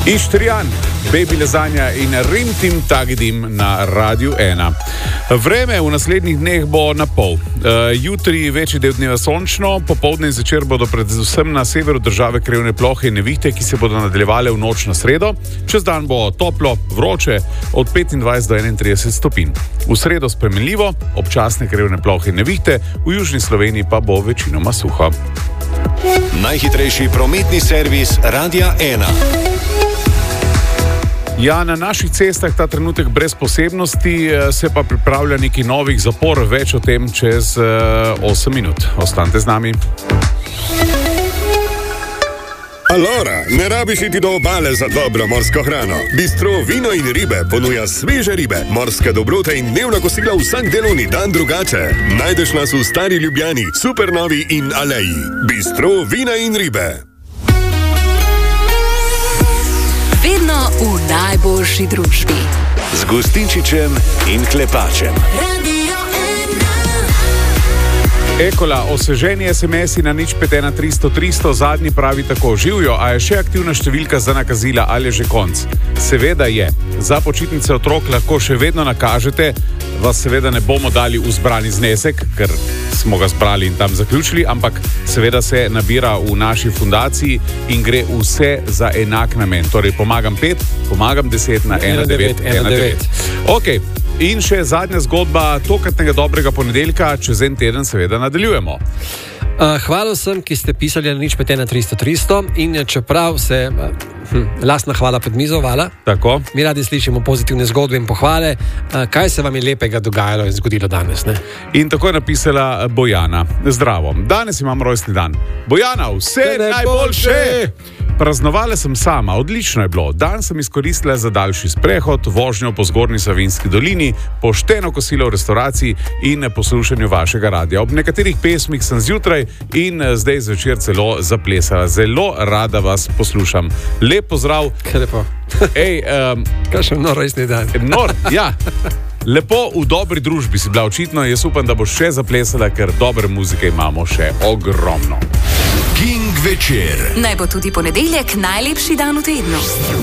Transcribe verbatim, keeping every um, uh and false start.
Ištrijan, Baby Lazanja in Rim Tim Tagidim na Radiu ena. Vreme v naslednjih dneh bo na pol. Uh, jutri večji del dneva sončno, popoldne in zvečer bodo predvsem na severu države krevne plohe in nevihte, ki se bodo nadaljevale v noč na sredo. Čez dan bo toplo, vroče, od petindvajset do enaintrideset stopinj. V sredo spremenljivo, občasne krevne plohe in nevihte, v južni Sloveniji pa bo večinoma suho. Najhitrejši prometni servis Radia ena. Ja, na naših cestah ta trenutek brez posebnosti, se pa pripravlja neki novih zapor, več o tem čez uh, osem minut. Ostanite z nami. Alora, ne rabiš iti do obale za dobro morsko hrano. Bistro Vino in ribe ponuja sveže ribe, morske dobrote in dnevna kosila vsak delovni dan drugače. Najdeš nas v Stari Ljubljani, Supernovi in Aleji. Bistro Vina in ribe. Vedno v najboljši družbi. Z Gustinčičem in Klepačem. Ekola, osveženi es em esi na nič pet ena tristo tristo, zadnji pravi tako: živjo, a je še aktivna številka za nakazila ali je že konc? Seveda je. Za počitnice otrok lahko še vedno nakažete, vas seveda ne bomo dali v zbrani znesek, ker smo ga zbrali in tam zaključili, ampak seveda se nabira v naši fundaciji in gre vse za enak namen. Torej, pomagam pet, pomagam deset na ena devet ena devet. Ok. In še zadnja zgodba tokratnega dobrega ponedeljka, čez en teden seveda nadaljujemo. Uh, hvala vsem, ki ste pisali na nič pet ena tristo tristo in čeprav se uh, hm, lastna hvala pod mizo, hvala. Tako. Mi radi slišimo pozitivne zgodbe in pohvale, uh, kaj se vam je lepega dogajalo in zgodilo danes, ne? In tako je napisala Bojana. Zdravo, danes imam rojstni dan. Bojana, vse najboljše! Praznovala sem sama, odlično je bilo. Dan sem izkoristila za daljši sprehod, vožnjo po zgornji Savinjski dolini, pošteno kosilo v restauraciji in poslušanju vašega radia. Ob nekaterih pesmih sem zjutraj in zdaj zvečer celo zaplesala. Zelo rada vas poslušam. Lep pozdrav. Kaj lepo. Ej, um, kaj še nor rojstni dan? Nor, ja. Lepo, v dobri družbi si bila očitno. Jaz upam, da boš še zaplesala, ker dobre muzike imamo še ogromno. King večer. Naj bo tudi ponedeljek najlepši dan v tednu.